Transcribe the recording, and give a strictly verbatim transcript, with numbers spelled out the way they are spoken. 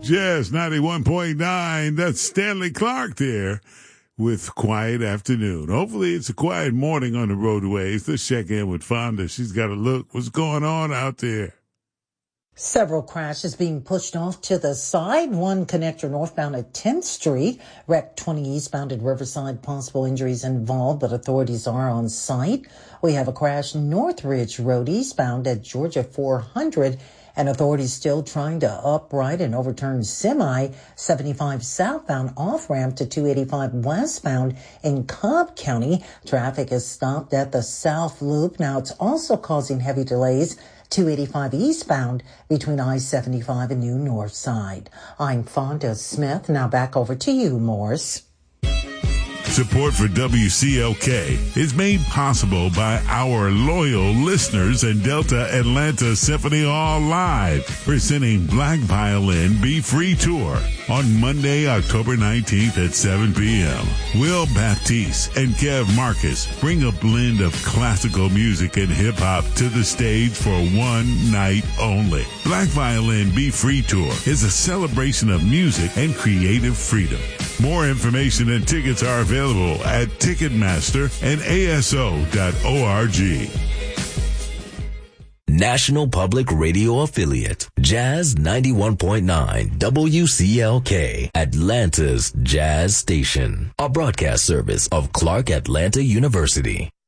Jazz ninety-one point nine. That's Stanley Clark there with Quiet Afternoon. Hopefully it's a quiet morning on the roadways. Let's check in with Fonda. She's got a look. What's going on out there? Several crashes being pushed off to the side. One connector northbound at tenth Street, wrecked twenty eastbound at Riverside. Possible injuries involved, but authorities are on site. We have a crash Northridge Road eastbound at Georgia four hundred, and authorities still trying to upright and overturn semi. seventy-five southbound off-ramp to two eighty-five westbound in Cobb County. Traffic is stopped at the South Loop. Now it's also causing heavy delays two eighty-five eastbound between I seventy-five and New North Side. I'm Fonda Smith. Now back over to you, Morris. Support for W C L K is made possible by our loyal listeners and Delta Atlanta Symphony Hall Live, presenting Black Violin Be Free Tour on Monday, October nineteenth at seven p.m. Will Baptiste and Kev Marcus bring a blend of classical music and hip-hop to the stage for one night only. Black Violin Be Free Tour is a celebration of music and creative freedom. More information and tickets are available at Ticketmaster and A S O dot org. National Public Radio affiliate, Jazz ninety-one point nine, W C L K, Atlanta's Jazz Station, a broadcast service of Clark Atlanta University.